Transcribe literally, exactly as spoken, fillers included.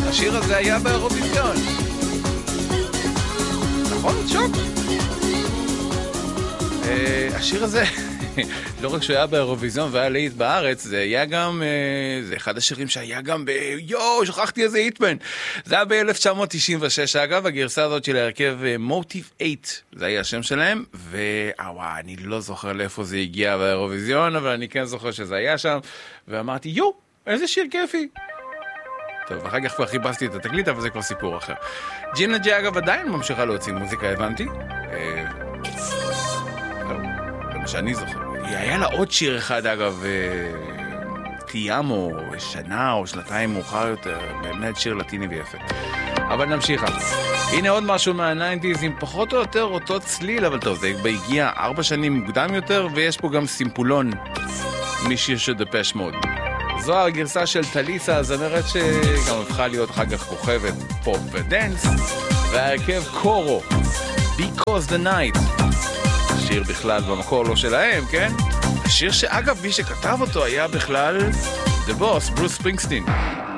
השיר הזה היה באירוויזיון. נכון, שוק? השיר הזה, לא רק שהוא היה באירוויזיון והיה להיט בארץ, זה היה גם, זה אחד השירים שהיה גם ב... יואו, שכחתי איזה היטמן. זה היה ב-אלף תשע מאות תשעים ושש, אגב, הגרסה הזאת של ההרכב מוטיב שמונה, זה היה השם שלהם, וואה, אני לא זוכר לאיפה זה הגיע באירוויזיון, אבל אני כן זוכר שזה היה שם, ואמרתי, יואו, איזה שיר כיפי. טוב, אחר כך כבר חיפשתי את התקליט, אבל זה כבר סיפור אחר. ג'ינה ג'י, אגב, עדיין ממשיכה להוציא מוזיקה, הבנתי. לא, שאני זוכר. היה לה עוד שיר אחד, אגב, תיאמו, שנה או שנתיים מאוחר יותר, באמת שיר לטיני ויפה. אבל נמשיכה. הנה עוד משהו מהניינטיז עם פחות או יותר אותו צליל, אבל טוב, זה הגיע ארבע שנים מוקדם יותר, ויש פה גם סימפולון משיר של דפש מוד. זו הגרסה של טליסה, הזמרת שגם הפכה להיות אחר כך כוכבת פופ ודנס, והרכב קורו, Because the Night. שיר בכלל במקור לא שלהם, כן? השיר שאגב מי שכתב אותו היה בכלל The Boss, ברוס ספרינגסטין.